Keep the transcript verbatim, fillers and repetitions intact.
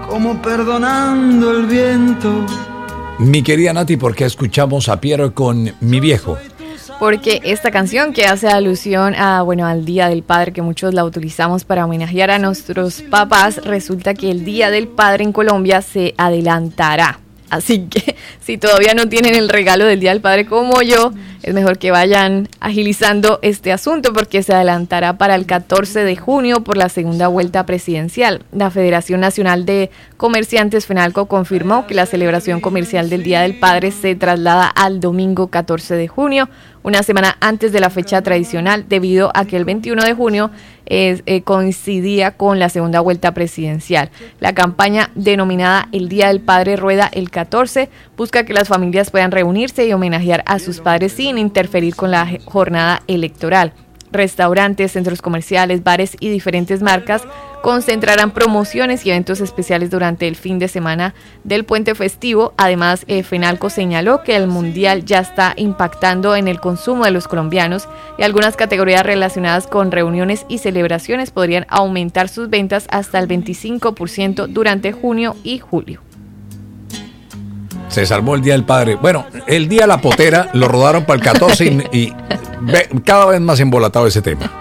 como perdonando el viento. Mi querida Nati, ¿por qué escuchamos a Piero con Mi Viejo? Porque esta canción que hace alusión a, bueno, al Día del Padre, que muchos la utilizamos para homenajear a nuestros papás, resulta que el Día del Padre en Colombia se adelantará. Así que si todavía no tienen el regalo del Día del Padre como yo, es mejor que vayan agilizando este asunto porque se adelantará para el catorce de junio por la segunda vuelta presidencial. La Federación Nacional de Comerciantes, FENALCO, confirmó que la celebración comercial del Día del Padre se traslada al domingo catorce de junio, una semana antes de la fecha tradicional, debido a que el veintiuno de junio eh, eh, coincidía con la segunda vuelta presidencial. La campaña denominada El Día del Padre rueda el catorce, busca que las familias puedan reunirse y homenajear a sus padres sin interferir con la jornada electoral. Restaurantes, centros comerciales, bares y diferentes marcas concentrarán promociones y eventos especiales durante el fin de semana del puente festivo. Además, eh, FENALCO señaló que el mundial ya está impactando en el consumo de los colombianos y algunas categorías relacionadas con reuniones y celebraciones podrían aumentar sus ventas hasta el veinticinco por ciento durante junio y julio. Se salvó el Día del Padre. Bueno, el Día de la Potera lo rodaron para el catorce y, y ve, cada vez más embolatado ese tema.